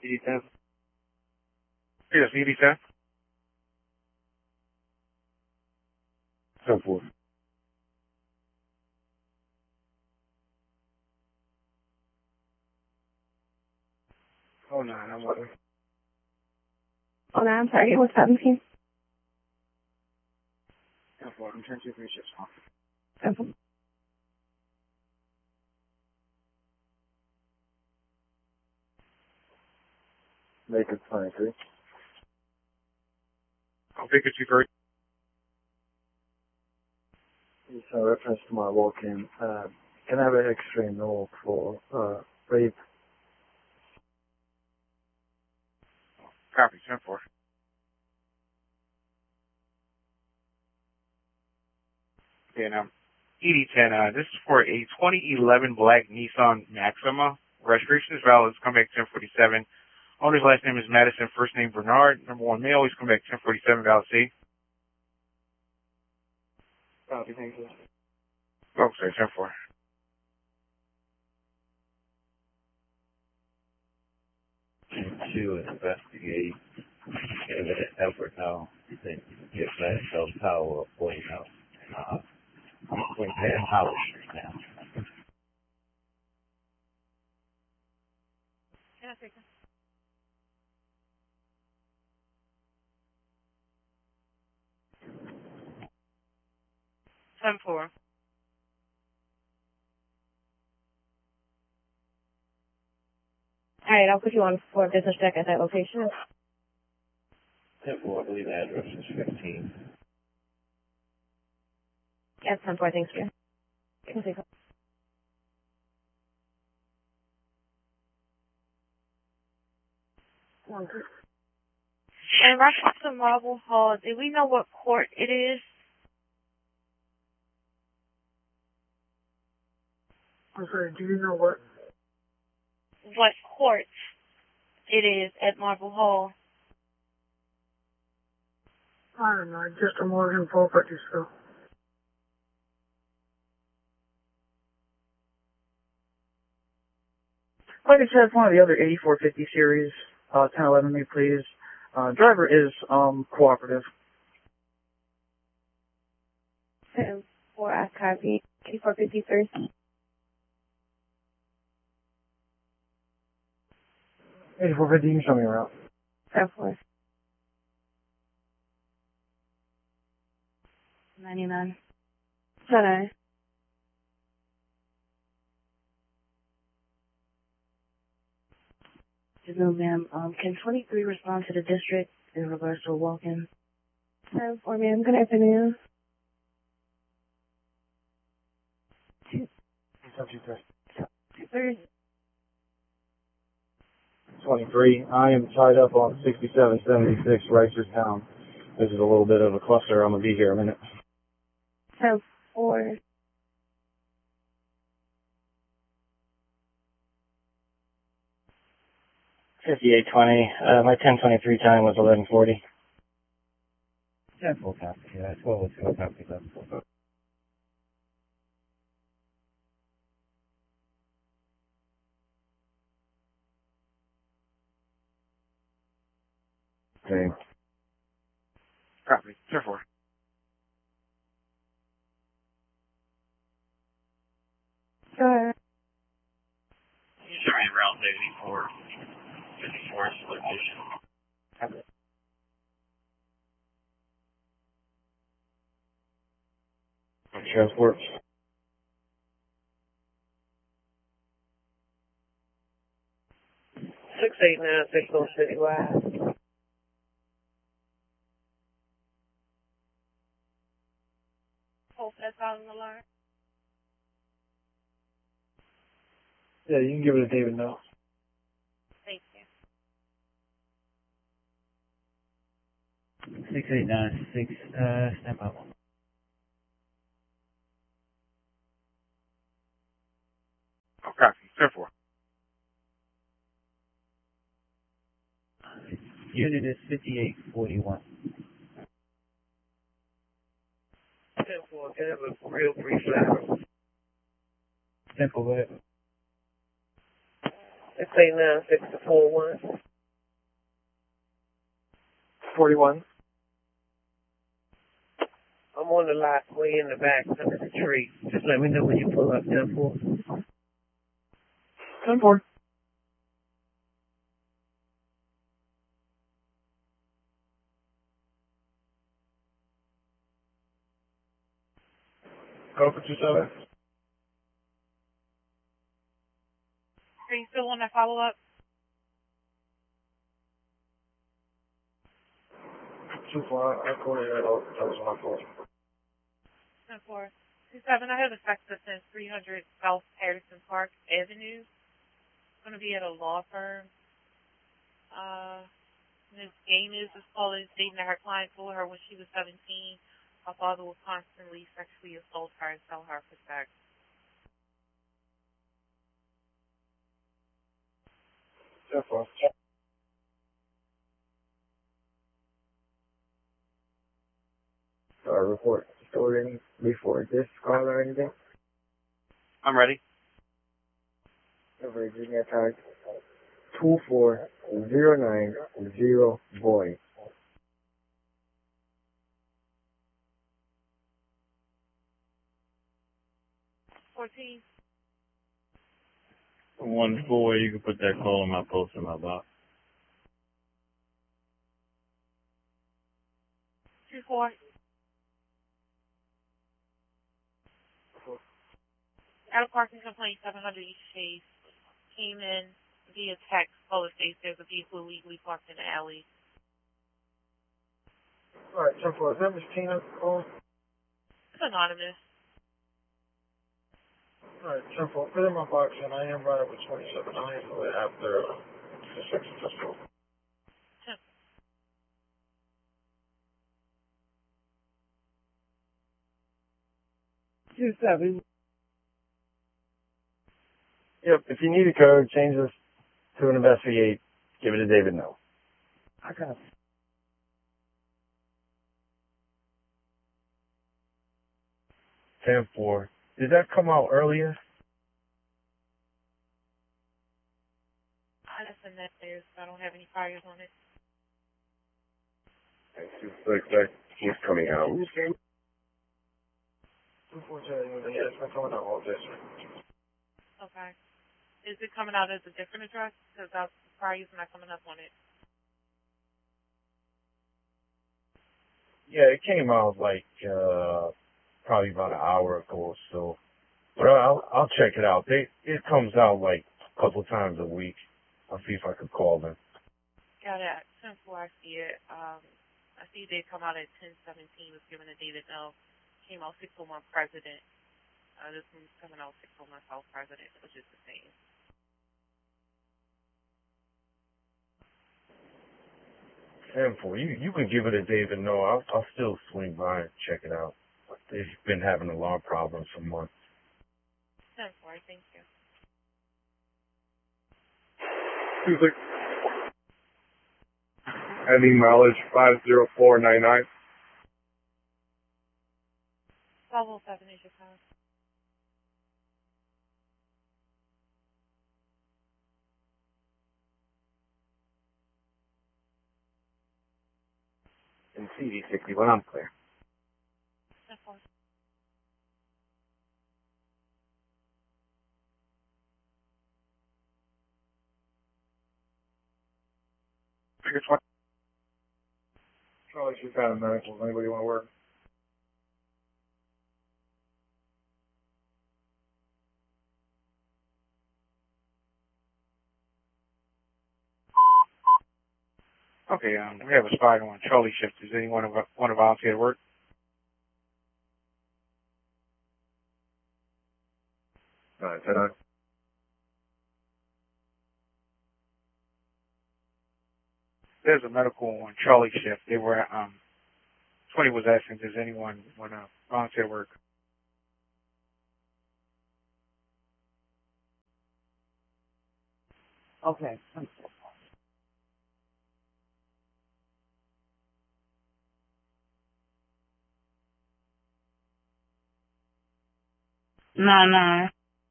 ED10. Yes, ED10. 10-4. Oh, 9, I'm waiting. Oh, no, I'm sorry. What's 17? 10-4. I'm trying to finish this off. 10-4. Make it 23. I'll pick it 2-3. So, reference to my walk-in, can I have an X-ray note for rape? Copy, 10-4. Okay, now, ED10, this is for a 2011 black Nissan Maxima. Registration is valid. It's come back 1047. Owner's last name is Madison, first name Bernard. Number 1 male, he's come back 1047, valid C. Copy, thank you. Oh, sorry, 10-4. To investigate evident effort now that get that cell tower point out. We're in Howard Street now. Can I take that? Time for. All right, I'll put you on for a business check at that location. 10-4, I believe the address is 15. Yeah, 10-4, thanks, Jim. Can I take that? In reference to Marble Hall, do we know what court it is? I'm sorry, do you know what? What court it is at Marble Hall? I don't know, just a Morgan Folk register. Like I said, it's one of the other 8450 series, 1011 me please. Driver is, cooperative. 10-4, I copy. 8453. 8450, you can show me around. 10-4. 99. Hello. No, ma'am. Can 23 respond to the district in regards to a walk-in? 10-4, ma'am. Good afternoon. 23. 23. I am tied up on 6776 Ricerstown. This is a little bit of a cluster. I'm going to be here a minute. 10-4. My 1023 time was 1140. 10-4 copy. Yeah, 1202 copy. 11-4. Okay. Copy. 10-4. Sure. You show me around 84. 54 location. Copy. Transport. 689 on Citywide. Hope that's out on the line. Yeah, you can give it to David now. Thank you. 6896, stand by. Oh, copy. 10-4. Unit is 5841. 10-4, can I have a real brief letter? 10-4, go ahead. 689 641. 41. I'm on the lot way in the back under the tree. Just let me know when you pull up, 10-4. 10-4. Go for 27. Are you still on that follow-up? 2-4. I quoted that out. That was my fault. 10-4. 27, I have a text that says 300 South Patterson Park Avenue. It's going to be at a law firm. Ms. Gaines is calling, stating that her client told her when she was 17, her father would constantly sexually assault her and sell her for sex. Therefore, Report stolen before this call or anything? I'm ready. Virginia tag 24090 boy. 14. 1-4, you can put that call in my post in my box. 2-4. Got a parking complaint, 700 East Chase. Came in via text. Caller states there's a vehicle illegally parked in the alley. alright, 10-4. Is that Miss Tina calling? It's anonymous. Alright, 10-4. Put it in my box, and I am right up with 27. I'll handle it after the 6 official. 27. Yep, if you need a code, change this to an investigate. Give it to David No. I got it. 10-4. Did that come out earlier? I just send that there, so I don't have any fires on it. He's coming out. 2-4 yeah, it's been coming out all day. Okay. Is it coming out as a different address? Because the fires not coming up on it. Yeah, it came out like probably about an hour ago or so. But I'll check it out. It comes out like a couple times a week. I'll see if I could call them. Got it. 10-4, I see it. I see they come out at 10:17. Was given a David No. Came out 601 President. This one's coming out 601 South President, which is the same. 10-4. You can give it a David No. I'll still swing by and check it out. They've been having alarm problems for months. 10-4, thank you. 2-6. Ending mileage 50499. 1207 is your time. And CD61, I'm clear. 10-4. Figure 20. Charlie, she's got a medical. Anybody want to work? Okay, we have a spot on Charlie shift. Does anyone want to volunteer to work? Alright, 10-9. There's a medical on Charlie shift. They were 20 was asking, does anyone want to volunteer to work? Okay. Nah.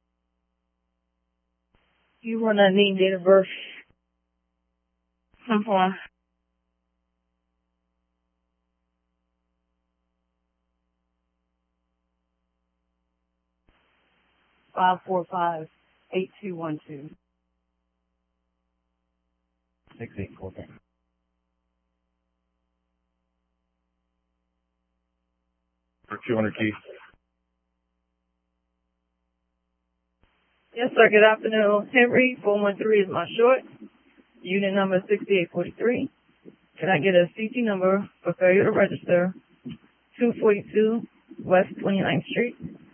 You wanna need date of birth? 10-4. 545-8212. 6843. For 200 key. Yes, sir. Good afternoon. Henry, 413 is my short. Unit number 6843. Can I get a CT number for failure to register? 242 West 29th Street.